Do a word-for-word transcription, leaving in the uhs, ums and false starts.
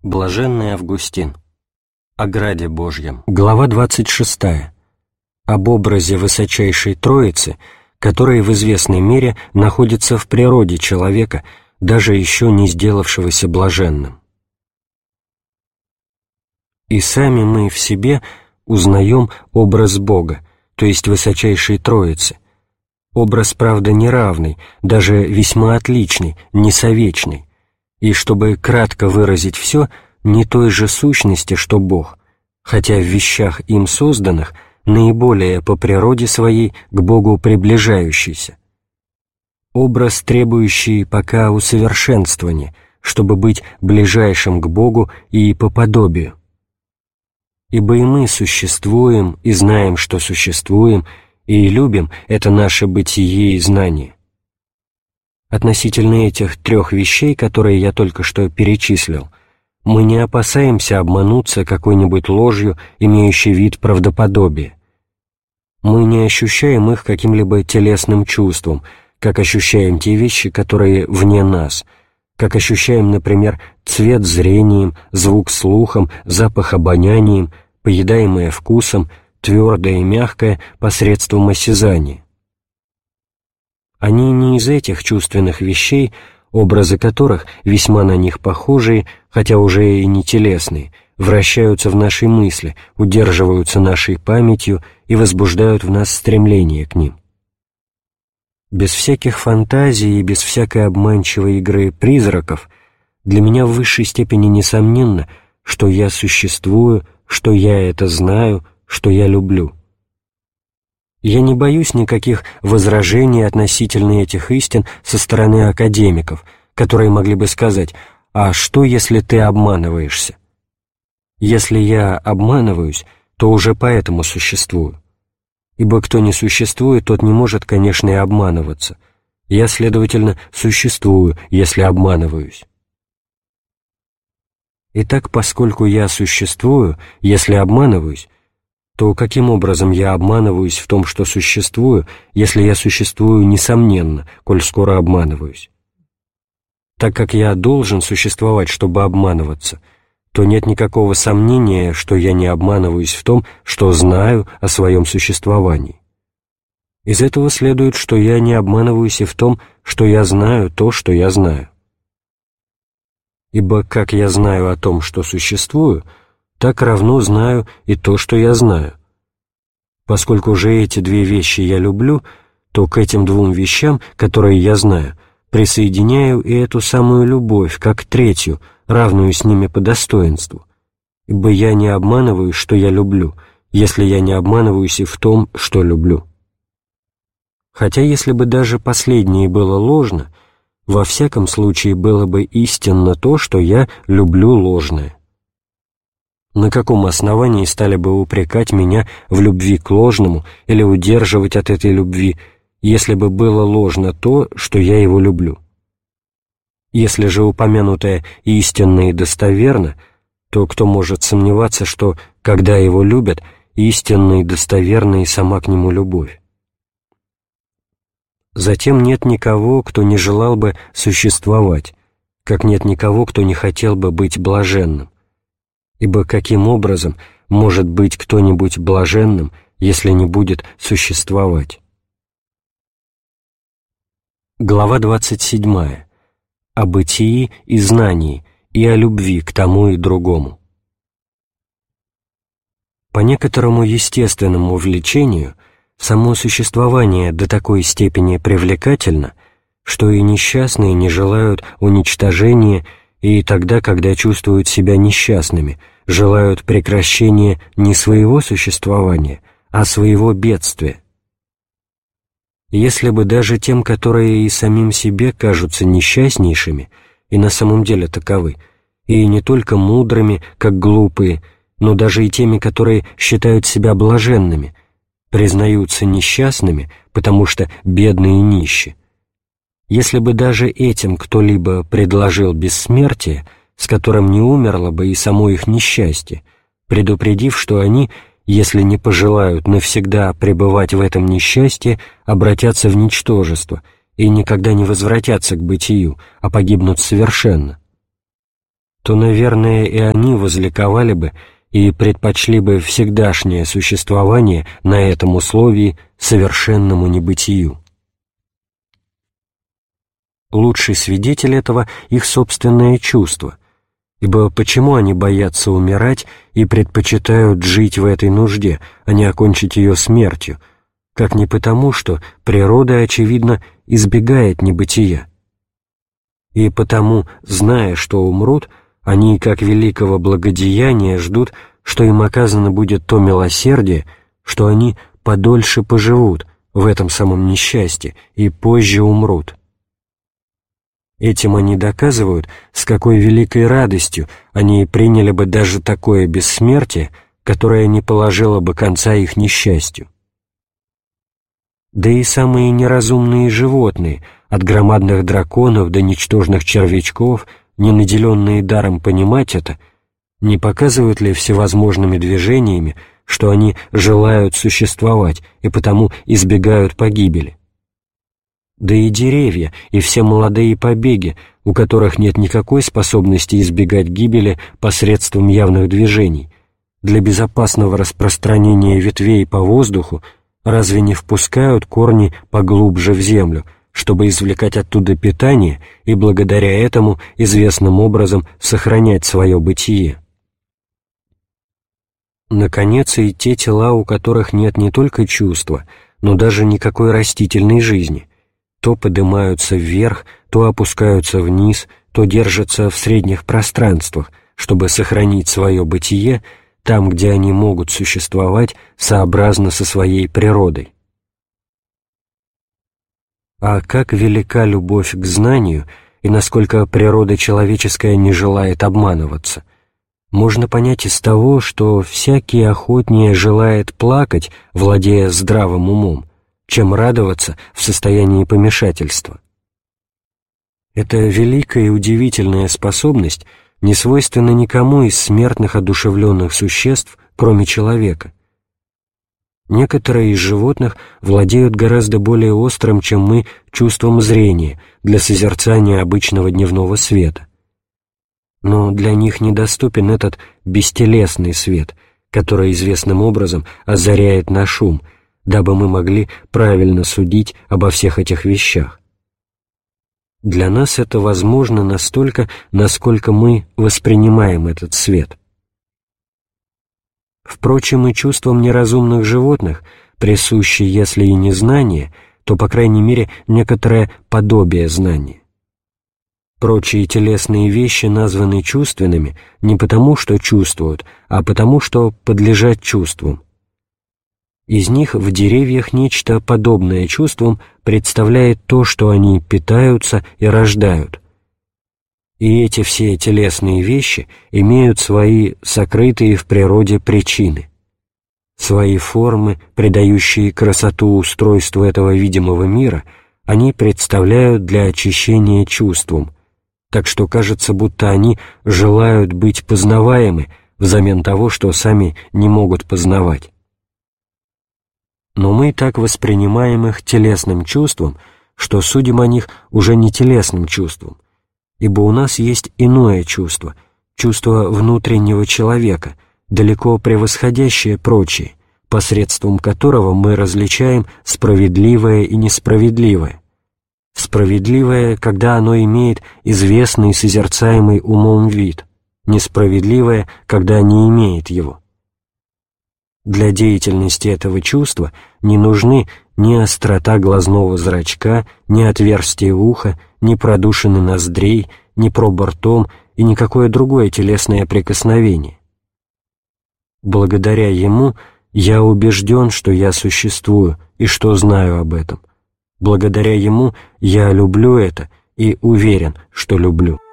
Блаженный Августин. О граде Божьем. Глава двадцать шестая. Об образе высочайшей Троицы, которая в известной мере находится в природе человека, даже еще не сделавшегося блаженным. И сами мы в себе узнаем образ Бога, то есть высочайшей Троицы. Образ, правда, неравный, даже весьма отличный, несовечный, и, чтобы кратко выразить все, не той же сущности, что Бог, хотя в вещах им созданных наиболее по природе своей к Богу приближающийся. Образ, требующий пока усовершенствования, чтобы быть ближайшим к Богу и по подобию. Ибо и мы существуем, и знаем, что существуем, и любим — это наше бытие и знание. Относительно этих трех вещей, которые я только что перечислил, мы не опасаемся обмануться какой-нибудь ложью, имеющей вид правдоподобия. Мы не ощущаем их каким-либо телесным чувством, как ощущаем те вещи, которые вне нас, как ощущаем, например, цвет зрением, звук слухом, запах обонянием, поедаемое вкусом, твердое и мягкое посредством осязания. Они не из этих чувственных вещей, образы которых, весьма на них похожие, хотя уже и не телесные, вращаются в нашей мысли, удерживаются нашей памятью и возбуждают в нас стремление к ним. Без всяких фантазий и без всякой обманчивой игры призраков для меня в высшей степени несомненно, что я существую, что я это знаю, что я люблю. Я не боюсь никаких возражений относительно этих истин со стороны академиков, которые могли бы сказать: «А что, если ты обманываешься?» Если я обманываюсь, то уже поэтому существую. Ибо кто не существует, тот не может, конечно, и обманываться. Я, следовательно, существую, если обманываюсь. Итак, поскольку я существую, если обманываюсь, то каким образом я обманываюсь в том, что существую, если я существую несомненно, коль скоро обманываюсь? Так как я должен существовать, чтобы обманываться, то нет никакого сомнения, что я не обманываюсь в том, что знаю о своем существовании. Из этого следует, что я не обманываюсь и в том, что я знаю то, что я знаю. Ибо как я знаю о том, что существую, так равно знаю и то, что я знаю. Поскольку же эти две вещи я люблю, то к этим двум вещам, которые я знаю, присоединяю и эту самую любовь, как третью, равную с ними по достоинству. Ибо я не обманываюсь, что я люблю, если я не обманываюсь и в том, что люблю. Хотя если бы даже последнее было ложно, во всяком случае было бы истинно то, что я люблю ложное. На каком основании стали бы упрекать меня в любви к ложному или удерживать от этой любви, если бы было ложно то, что я его люблю? Если же упомянутое истинно и достоверно, то кто может сомневаться, что, когда его любят, истинно и достоверна и сама к нему любовь? Затем нет никого, кто не желал бы существовать, как нет никого, кто не хотел бы быть блаженным. Ибо каким образом может быть кто-нибудь блаженным, если не будет существовать? Глава двадцать седьмая. О бытии и знании, и о любви к тому и другому. По некоторому естественному влечению само существование до такой степени привлекательно, что и несчастные не желают уничтожения, и тогда, когда чувствуют себя несчастными, желают прекращения не своего существования, а своего бедствия. Если бы даже тем, которые и самим себе кажутся несчастнейшими, и на самом деле таковы, и не только мудрыми, как глупые, но даже и теми, которые считают себя блаженными, признаются несчастными, потому что бедные и нищи, если бы даже этим кто-либо предложил бессмертие, с которым не умерло бы и само их несчастье, предупредив, что они, если не пожелают навсегда пребывать в этом несчастье, обратятся в ничтожество и никогда не возвратятся к бытию, а погибнут совершенно, то, наверное, и они возликовали бы и предпочли бы всегдашнее существование на этом условии совершенному небытию. Лучший свидетель этого — их собственное чувство, ибо почему они боятся умирать и предпочитают жить в этой нужде, а не окончить ее смертью, как не потому, что природа, очевидно, избегает небытия. И потому, зная, что умрут, они, как великого благодеяния, ждут, что им оказано будет то милосердие, что они подольше поживут в этом самом несчастье и позже умрут. Этим они доказывают, с какой великой радостью они приняли бы даже такое бессмертие, которое не положило бы конца их несчастью. Да и самые неразумные животные, от громадных драконов до ничтожных червячков, не наделенные даром понимать это, не показывают ли всевозможными движениями, что они желают существовать и потому избегают погибели? Да и деревья, и все молодые побеги, у которых нет никакой способности избегать гибели посредством явных движений, для безопасного распространения ветвей по воздуху разве не впускают корни поглубже в землю, чтобы извлекать оттуда питание и благодаря этому известным образом сохранять свое бытие? Наконец, и те тела, у которых нет не только чувства, но даже никакой растительной жизни, то поднимаются вверх, то опускаются вниз, то держатся в средних пространствах, чтобы сохранить свое бытие там, где они могут существовать сообразно со своей природой. А как велика любовь к знанию и насколько природа человеческая не желает обманываться, можно понять из того, что всякий охотнее желает плакать, владея здравым умом, чем радоваться в состоянии помешательства. Эта великая и удивительная способность не свойственна никому из смертных одушевленных существ, кроме человека. Некоторые из животных владеют гораздо более острым, чем мы, чувством зрения для созерцания обычного дневного света. Но для них недоступен этот бестелесный свет, который известным образом озаряет наш ум, дабы мы могли правильно судить обо всех этих вещах. Для нас это возможно настолько, насколько мы воспринимаем этот свет. Впрочем, и чувствам неразумных животных присуще, если и не знание, то, по крайней мере, некоторое подобие знания. Прочие телесные вещи названы чувственными не потому, что чувствуют, а потому, что подлежат чувствам. Из них в деревьях нечто подобное чувствам представляет то, что они питаются и рождают. И эти все телесные вещи имеют свои сокрытые в природе причины, свои формы, придающие красоту устройству этого видимого мира, они представляют для очищения чувствам, так что кажется, будто они желают быть познаваемы взамен того, что сами не могут познавать. Но мы так воспринимаем их телесным чувством, что судим о них уже не телесным чувством, ибо у нас есть иное чувство, чувство внутреннего человека, далеко превосходящее прочие, посредством которого мы различаем справедливое и несправедливое. Справедливое, когда оно имеет известный созерцаемый умом вид, несправедливое, когда не имеет его. Для деятельности этого чувства не нужны ни острота глазного зрачка, ни отверстие уха, ни продушины ноздрей, ни пробор ртом и никакое другое телесное прикосновение. Благодаря ему я убежден, что я существую и что знаю об этом. Благодаря ему я люблю это и уверен, что люблю.